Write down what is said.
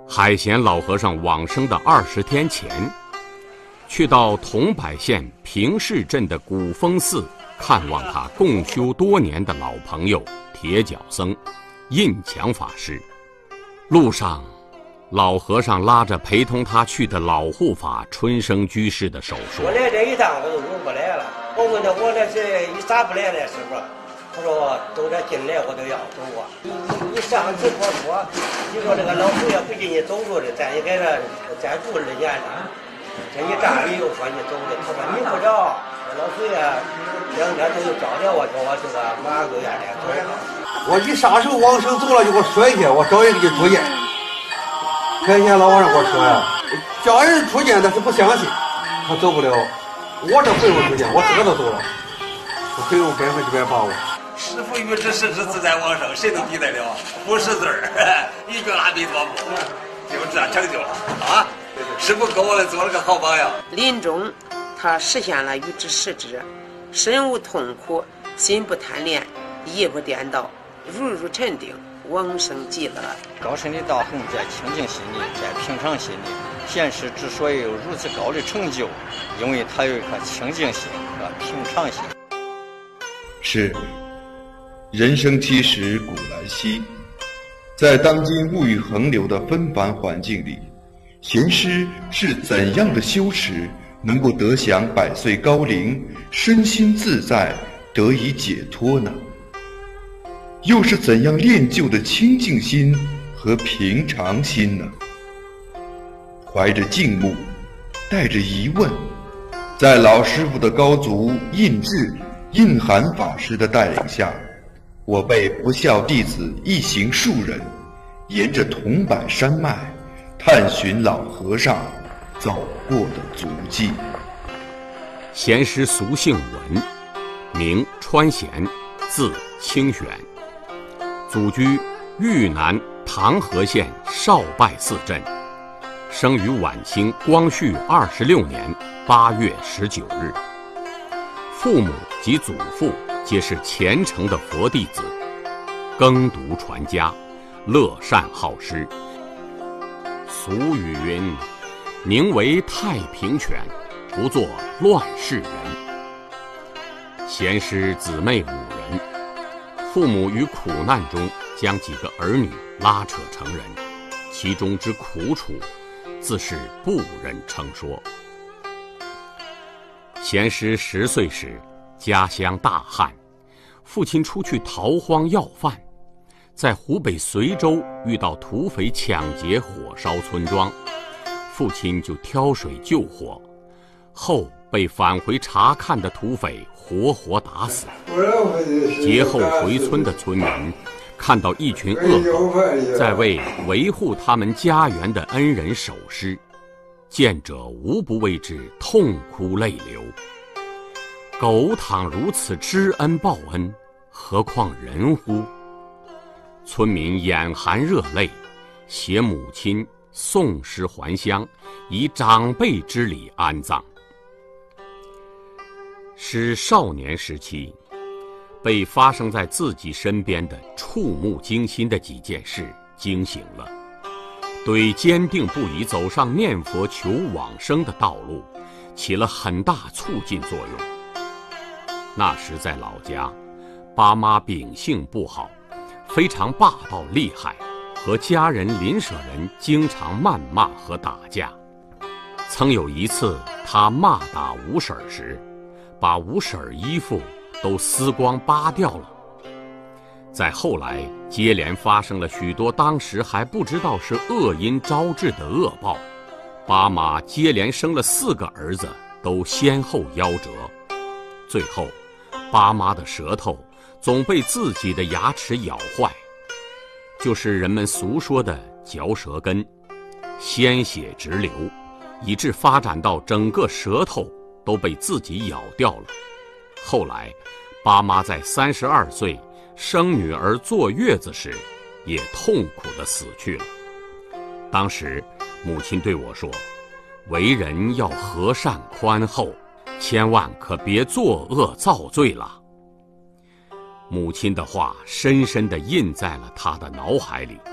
海贤老和尚往生的20天前，去到桐柏县平市镇的古峰寺看望他共修多年的老朋友铁脚僧印强法师。路上，老和尚拉着陪同他去的老护法春生居士的手说：“ 我来这一趟我就不来了。我问他我这是你咋不来了，师傅？他说都这进来我都要走啊。你上次说，你说这个老祖爷不进你走路的，咱也给他再住2年了。这一站你又说你走的，他说你不着，老祖爷2天都找着我，说我这个马上就愿意走了。 我一撒手往生走了，就给我摔下，我找人给你出见。开前老和尚给我说呀，叫人出见他是不相信，他走不了。我这不用出见，我自个都走了，我很有100%把握。 师父与之生之自在往生，谁能抵得了？不识字儿，一句阿弥陀佛，就这样成就了啊！师父给我做了个好榜样。 临终，他实现了与之实之，身无痛苦，心不贪恋，意不颠倒，如沉定，往生极乐。 高深的道行在清净心里，在平常心里。贤师之所以有如此高的成就，因为他有一颗清净心和平常心。 是，人生其实古来稀，在当今物欲横流的纷繁环境里，贤师是怎样的修持，能够得享100岁高龄，身心自在，得以解脱呢？又是怎样练就的清净心和平常心呢？怀着敬慕，带着疑问，在老师傅的高足印智、印涵法师的带领下，我辈不孝弟子一行数人，沿着桐柏山脉，探寻老和尚走过的足迹。 贤师俗姓文，名川贤，字清玄，祖居豫南唐河县少拜寺镇，生于晚清光绪26年8月19日。父母及祖父皆是虔诚的佛弟子，耕读传家，乐善好施。俗语云：“宁为太平犬，不做乱世人。”贤师姊妹5人，父母于苦难中将几个儿女拉扯成人，其中之苦楚，自是不忍称说。贤师10岁时，家乡大旱，父亲出去逃荒要饭，在湖北随州遇到土匪抢劫火烧村庄，父亲就挑水救火，后被返回查看的土匪活活打死。劫后回村的村民看到一群恶狗在为维护他们家园的恩人守尸，见者无不为之痛哭泪流。狗倘如此知恩报恩，何况人乎？村民眼含热泪，携母亲送尸还乡，以长辈之礼安葬。使少年时期被发生在自己身边的触目惊心的几件事惊醒了，对坚定不移走上念佛求往生的道路起了很大促进作用。那时在老家，爸妈秉性不好，非常霸道厉害，和家人邻舍人经常谩骂和打架。曾有一次他骂打五婶时，把五婶衣服都撕光扒掉了。再后来接连发生了许多当时还不知道是恶因招致的恶报，爸妈接连生了4个儿子，都先后夭折。最后爸妈的舌头总被自己的牙齿咬坏，就是人们俗说的嚼舌根，鲜血直流，以致发展到整个舌头都被自己咬掉了。后来爸妈在32岁生女儿坐月子时，也痛苦地死去了。当时母亲对我说，为人要和善宽厚，千万可别作恶造罪了。母亲的话深深地印在了他的脑海里。